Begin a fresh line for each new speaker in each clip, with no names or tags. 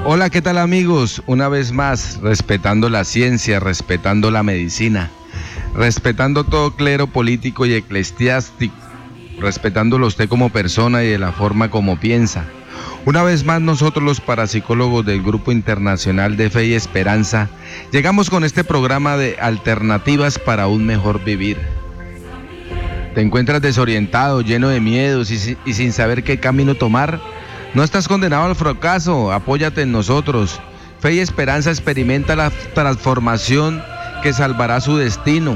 Hola, ¿qué tal amigos? Una vez más, respetando la ciencia, respetando la medicina, respetando todo clero político y eclesiástico, respetándolo a usted como persona y de la forma como piensa. Una vez más nosotros los parapsicólogos del Grupo Internacional de Fe y Esperanza llegamos con este programa de alternativas para un mejor vivir. ¿Te encuentras desorientado, lleno de miedos y sin saber qué camino tomar? No estás condenado al fracaso, apóyate en nosotros. Fe y Esperanza experimenta la transformación que salvará su destino.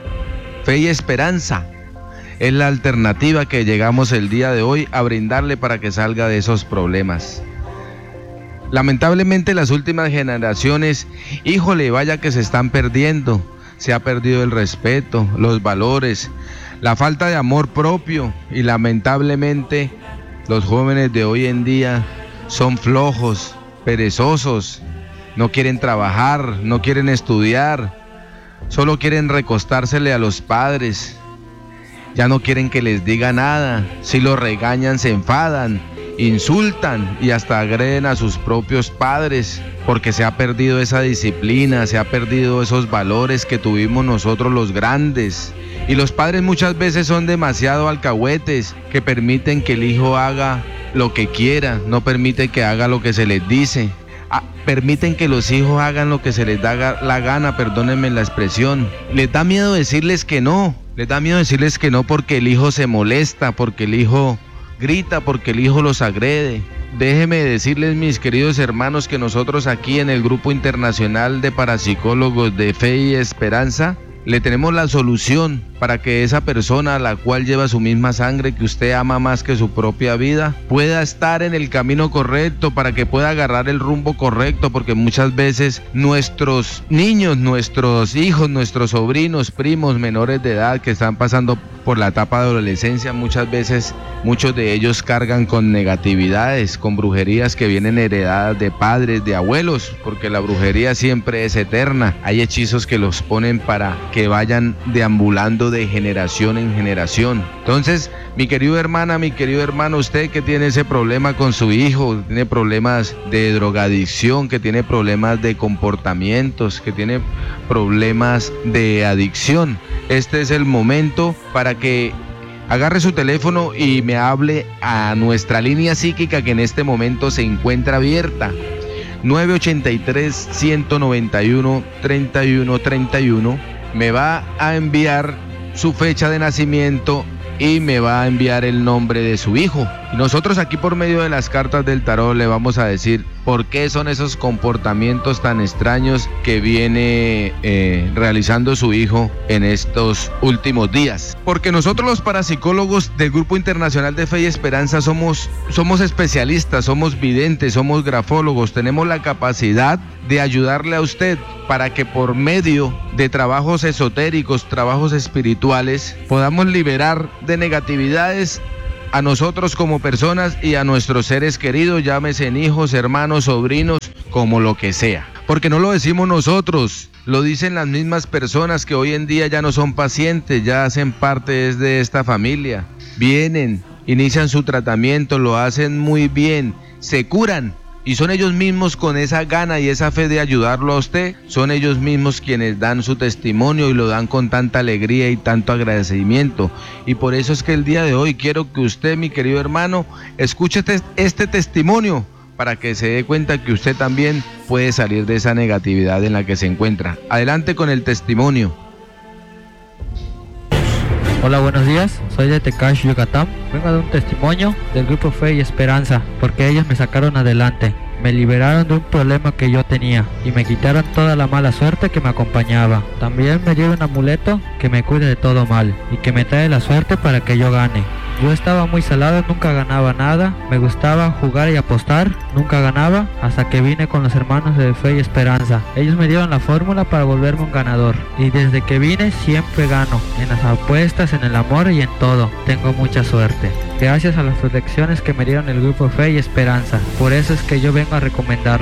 Fe y Esperanza es la alternativa que llegamos el día de hoy a brindarle para que salga de esos problemas. Lamentablemente las últimas generaciones, híjole, vaya que se están perdiendo. Se ha perdido el respeto, los valores, la falta de amor propio y lamentablemente los jóvenes de hoy en día son flojos, perezosos, no quieren trabajar, no quieren estudiar, solo quieren recostársele a los padres, ya no quieren que les diga nada, si los regañan se enfadan, insultan y hasta agreden a sus propios padres, porque se ha perdido esa disciplina, se ha perdido esos valores que tuvimos nosotros los grandes. Y los padres muchas veces son demasiado alcahuetes, que permiten que el hijo haga lo que quiera, no permiten que haga lo que se les dice. Permiten que los hijos hagan lo que se les da la gana, perdónenme la expresión. Les da miedo decirles que no, porque el hijo se molesta, porque el hijo grita, porque el hijo los agrede. Déjenme decirles, mis queridos hermanos, que nosotros aquí en el Grupo Internacional de Parapsicólogos de Fe y Esperanza le tenemos la solución para que esa persona a la cual lleva su misma sangre, que usted ama más que su propia vida, pueda estar en el camino correcto, para que pueda agarrar el rumbo correcto, porque muchas veces nuestros niños, nuestros hijos, nuestros sobrinos, primos menores de edad que están pasando por la etapa de adolescencia, muchas veces muchos de ellos cargan con negatividades, con brujerías que vienen heredadas de padres, de abuelos, porque la brujería siempre es eterna. Hay hechizos que los ponen para que vayan deambulando de generación en generación. Entonces, mi querido hermana, mi querido hermano, usted que tiene ese problema con su hijo, tiene problemas de drogadicción, que tiene problemas de comportamientos, que tiene problemas de adicción, este es el momento para que agarre su teléfono y me hable a nuestra línea psíquica que en este momento se encuentra abierta. 983-191-3131. Me va a enviar su fecha de nacimiento y me va a enviar el nombre de su hijo. Y nosotros aquí por medio de las cartas del tarot le vamos a decir por qué son esos comportamientos tan extraños que viene realizando su hijo en estos últimos días. Porque nosotros los parapsicólogos del Grupo Internacional de Fe y Esperanza somos especialistas, somos videntes, somos grafólogos, tenemos la capacidad de ayudarle a usted para que por medio de trabajos esotéricos, trabajos espirituales, podamos liberar de negatividades a nosotros como personas y a nuestros seres queridos, llámese hijos, hermanos, sobrinos, como lo que sea. Porque no lo decimos nosotros, lo dicen las mismas personas que hoy en día ya no son pacientes, ya hacen parte de esta familia. Vienen, inician su tratamiento, lo hacen muy bien, se curan. Y son ellos mismos con esa gana y esa fe de ayudarlo a usted, son ellos mismos quienes dan su testimonio y lo dan con tanta alegría y tanto agradecimiento. Y por eso es que el día de hoy quiero que usted, mi querido hermano, escuche este testimonio para que se dé cuenta que usted también puede salir de esa negatividad en la que se encuentra. Adelante con el testimonio.
Hola, buenos días, soy de Tecash, Yucatán. Vengo a dar un testimonio del Grupo Fe y Esperanza, porque ellos me sacaron adelante. Me liberaron de un problema que yo tenía y me quitaron toda la mala suerte que me acompañaba. También me dieron un amuleto que me cuide de todo mal y que me trae la suerte para que yo gane. Yo estaba muy salado, nunca ganaba nada, me gustaba jugar y apostar, nunca ganaba, hasta que vine con los hermanos de Fe y Esperanza. Ellos me dieron la fórmula para volverme un ganador, y desde que vine siempre gano, en las apuestas, en el amor y en todo. Tengo mucha suerte, gracias a las protecciones que me dieron el Grupo Fe y Esperanza. Por eso es que yo vengo a recomendarlos.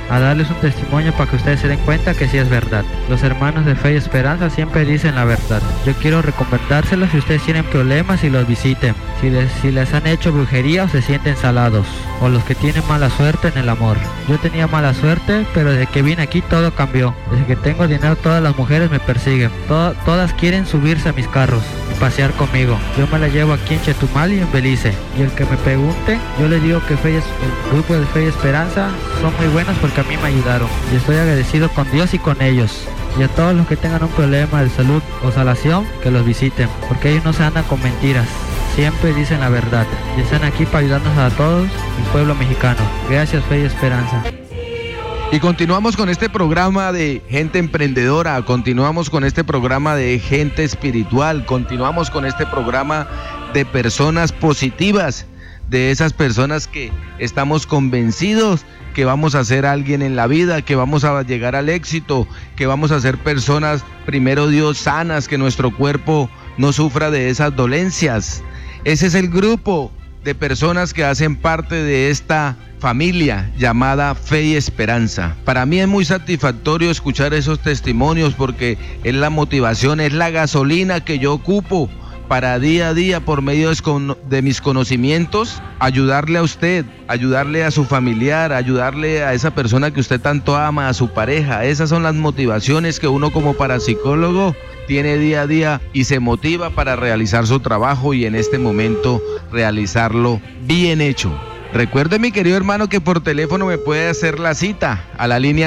a darles un testimonio para que ustedes se den cuenta que sí es verdad. Los hermanos de Fe y Esperanza siempre dicen la verdad. Yo quiero recomendárselos si ustedes tienen problemas y los visiten. Si les han hecho brujería o se sienten salados, o los que tienen mala suerte en el amor. Yo tenía mala suerte, pero desde que vine aquí todo cambió. Desde que tengo dinero todas las mujeres me persiguen. Todas quieren subirse a mis carros y pasear conmigo. Yo me la llevo aquí en Chetumal y en Belice. Y el que me pregunte, yo le digo que el grupo de Fe y Esperanza son muy buenos porque a mí me ayudaron. Y estoy agradecido con Dios y con ellos. Y a todos los que tengan un problema de salud o salación, que los visiten, porque ellos no se andan con mentiras. Siempre dicen la verdad y están aquí para ayudarnos a todos, el pueblo mexicano. Gracias, Fe y Esperanza.
Y continuamos con este programa de gente emprendedora, continuamos con este programa de gente espiritual, continuamos con este programa de personas positivas, de esas personas que estamos convencidos que vamos a ser alguien en la vida, que vamos a llegar al éxito, que vamos a ser personas, primero Dios, sanas, que nuestro cuerpo no sufra de esas dolencias. Ese es el grupo de personas que hacen parte de esta familia llamada Fe y Esperanza. Para mí es muy satisfactorio escuchar esos testimonios porque es la motivación, es la gasolina que yo ocupo para día a día, por medio de mis conocimientos, ayudarle a usted, ayudarle a su familiar, ayudarle a esa persona que usted tanto ama, a su pareja. Esas son las motivaciones que uno como parapsicólogo tiene día a día y se motiva para realizar su trabajo y en este momento realizarlo bien hecho. Recuerde, mi querido hermano, que por teléfono me puede hacer la cita a la línea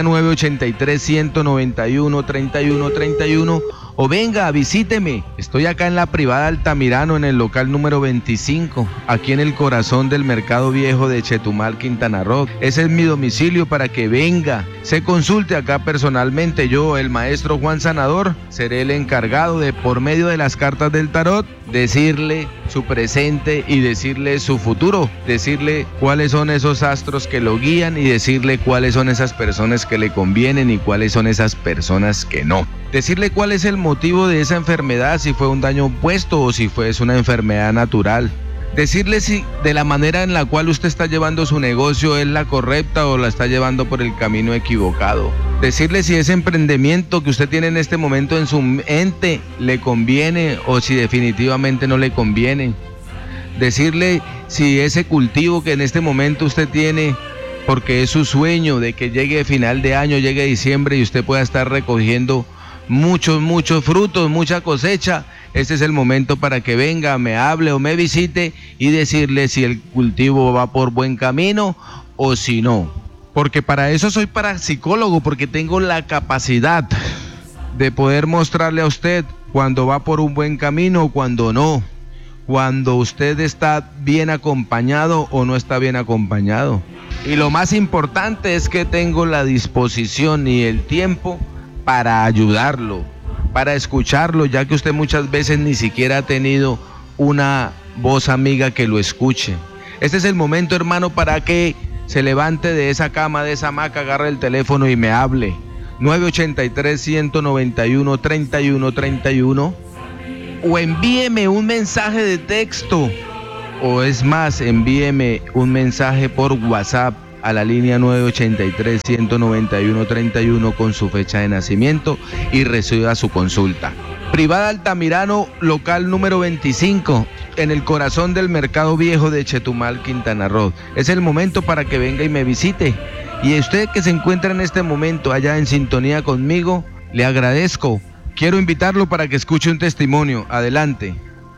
983-191-3131 o venga, visíteme. Estoy acá en la privada Altamirano, en el local número 25, aquí en el corazón del Mercado Viejo de Chetumal, Quintana Roo. Ese es mi domicilio para que venga, se consulte acá personalmente. Yo, el maestro Juan Sanador, seré el encargado de, por medio de las cartas del tarot, decirle su presente y decirle su futuro, decirle cuáles son esos astros que lo guían y decirle cuáles son esas personas que le convienen y cuáles son esas personas que no. Decirle cuál es el motivo de esa enfermedad, si fue un daño puesto o si es una enfermedad natural. Decirle si de la manera en la cual usted está llevando su negocio es la correcta o la está llevando por el camino equivocado. Decirle si ese emprendimiento que usted tiene en este momento en su mente le conviene o si definitivamente no le conviene. Decirle si ese cultivo que en este momento usted tiene, porque es su sueño de que llegue final de año, llegue diciembre y usted pueda estar recogiendo muchos frutos, mucha cosecha. Este es el momento para que venga, me hable o me visite y decirle si el cultivo va por buen camino o si no. Porque para eso soy parapsicólogo, porque tengo la capacidad de poder mostrarle a usted cuando va por un buen camino o cuando no, cuando usted está bien acompañado o no está bien acompañado. Y lo más importante es que tengo la disposición y el tiempo para ayudarlo, para escucharlo, ya que usted muchas veces ni siquiera ha tenido una voz amiga que lo escuche. Este es el momento, hermano, para que se levante de esa cama, de esa hamaca, agarre el teléfono y me hable. 983-191-3131 o envíeme un mensaje de texto, o es más, envíeme un mensaje por WhatsApp a la línea 983-191-31 con su fecha de nacimiento y reciba su consulta. Privada Altamirano, local número 25, en el corazón del Mercado Viejo de Chetumal, Quintana Roo. Es el momento para que venga y me visite. Y usted que se encuentra en este momento allá en sintonía conmigo, le agradezco. Quiero invitarlo para que escuche un testimonio. Adelante.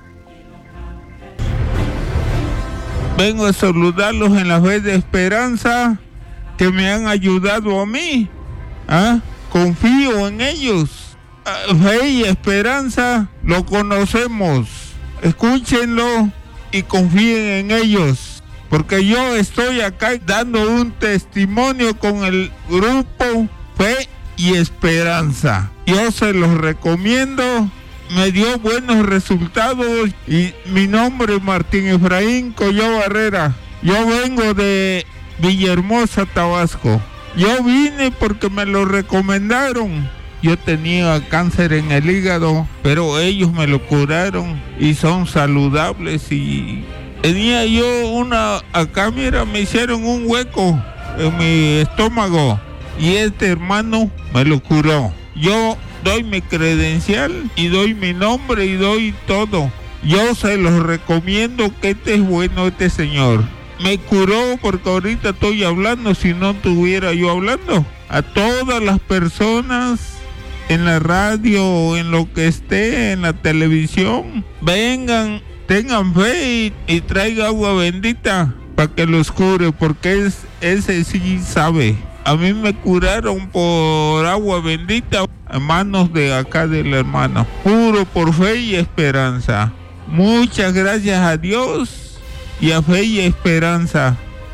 Vengo a saludarlos en la Fe de Esperanza, que me han ayudado a mí. Confío en ellos. Fe y Esperanza lo conocemos. Escúchenlo y confíen en ellos, porque yo estoy acá dando un testimonio con el grupo Fe y Esperanza. Yo se los recomiendo. Me dio buenos resultados y mi nombre es Martín Efraín Colló Barrera. Yo vengo de Villahermosa, Tabasco. Yo vine porque me lo recomendaron. Yo tenía cáncer en el hígado, pero ellos me lo curaron y son saludables. Y tenía yo acá mira, me hicieron un hueco en mi estómago y este hermano me lo curó. Yo doy mi credencial y doy mi nombre y doy todo. Yo se los recomiendo, que este es bueno, este señor. Me curó porque ahorita estoy hablando, si no estuviera yo hablando. A todas las personas en la radio o en lo que esté, en la televisión, vengan, tengan fe y traiga agua bendita para que los cure, porque ese sí sabe. A mí me curaron por agua bendita a manos de acá del hermano. Puro por fe y esperanza. Muchas gracias a Dios y a fe y esperanza.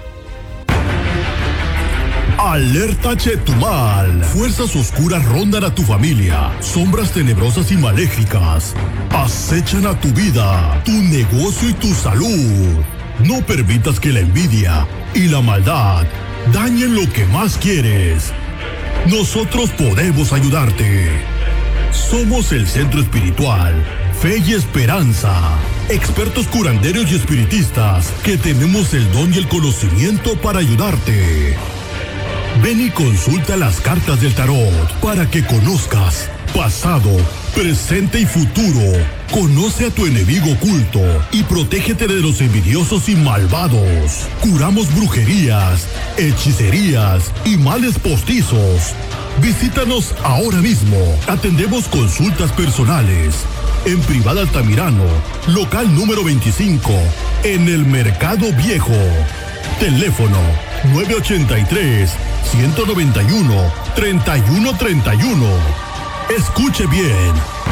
Alerta Chetumal. Fuerzas oscuras rondan a tu familia. Sombras tenebrosas y maléficas acechan a tu vida, tu negocio y tu salud. No permitas que la envidia y la maldad dañen lo que más quieres. Nosotros podemos ayudarte. Somos el Centro Espiritual Fe y Esperanza. Expertos curanderos y espiritistas que tenemos el don y el conocimiento para ayudarte. Ven y consulta las cartas del tarot para que conozcas pasado, presente y futuro. Conoce a tu enemigo oculto y protégete de los envidiosos y malvados. Curamos brujerías, hechicerías y males postizos. Visítanos ahora mismo. Atendemos consultas personales. En Privada Altamirano, local número 25, en el Mercado Viejo. Teléfono 983-191-3131. Escuche bien,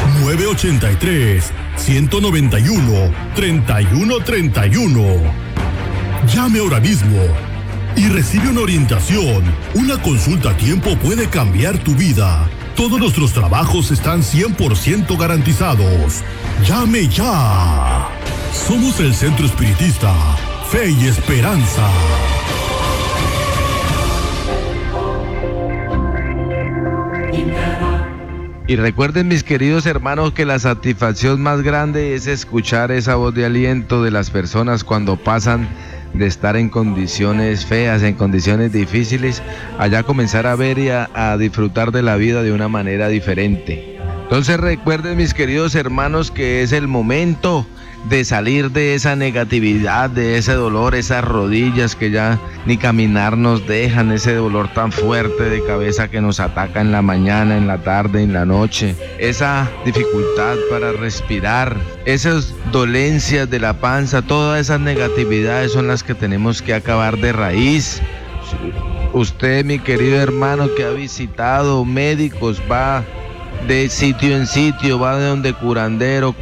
983-191-3131. Llame ahora mismo y recibe una orientación. Una consulta a tiempo puede cambiar tu vida. Todos nuestros trabajos están 100% garantizados. ¡Llame ya! Somos el Centro Espiritista Fe y Esperanza.
Y recuerden, mis queridos hermanos, que la satisfacción más grande es escuchar esa voz de aliento de las personas cuando pasan de estar en condiciones feas, en condiciones difíciles, allá comenzar a ver y a disfrutar de la vida de una manera diferente. Entonces recuerden, mis queridos hermanos, que es el momento de salir de esa negatividad, de ese dolor, esas rodillas que ya ni caminar nos dejan, ese dolor tan fuerte de cabeza que nos ataca en la mañana, en la tarde, en la noche, esa dificultad para respirar, esas dolencias de la panza, todas esas negatividades son las que tenemos que acabar de raíz. Usted, mi querido hermano, que ha visitado médicos, va de sitio en sitio, va de donde curandero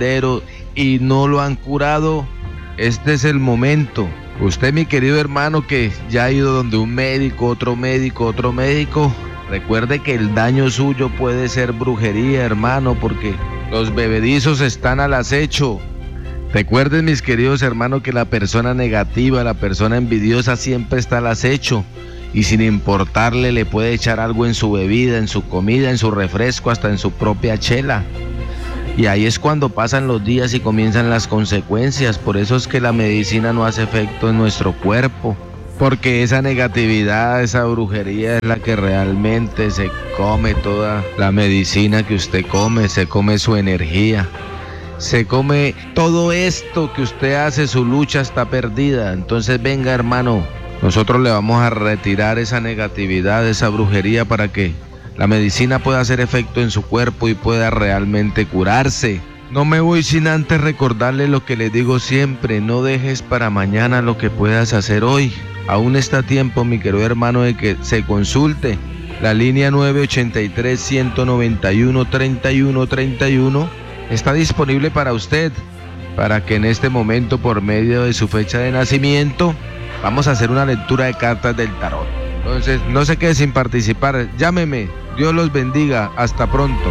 y no lo han curado, este es el momento. Usted, mi querido hermano, que ya ha ido donde un médico, otro médico, recuerde que el daño suyo puede ser brujería, hermano, porque los bebedizos están al acecho. Recuerden, mis queridos hermanos, que la persona negativa, la persona envidiosa siempre está al acecho, y sin importarle le puede echar algo en su bebida, en su comida, en su refresco, hasta en su propia chela. Y ahí es cuando pasan los días y comienzan las consecuencias. Por eso es que la medicina no hace efecto en nuestro cuerpo, porque esa negatividad, esa brujería es la que realmente se come toda la medicina que usted come, se come su energía, se come todo esto que usted hace, su lucha está perdida. Entonces venga, hermano, nosotros le vamos a retirar esa negatividad, esa brujería, para que la medicina pueda hacer efecto en su cuerpo y pueda realmente curarse. No me voy sin antes recordarle lo que les digo siempre: no dejes para mañana lo que puedas hacer hoy. Aún está a tiempo, mi querido hermano, de que se consulte. La línea 983-191-3131 está disponible para usted, para que en este momento, por medio de su fecha de nacimiento, vamos a hacer una lectura de cartas del tarot. Entonces, no se quede sin participar, llámeme. Dios los bendiga, hasta pronto.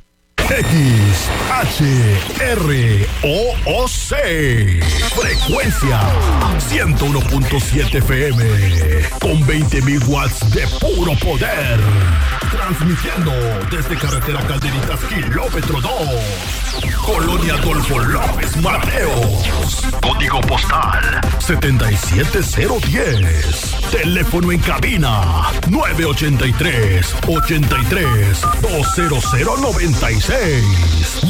XHROOC, frecuencia 101.7 FM, con 20.000 watts de puro poder, transmitiendo desde carretera Calderitas, kilómetro 2. Colonia Adolfo López Mateos. Código postal 77010. Teléfono en cabina 983-83-20096.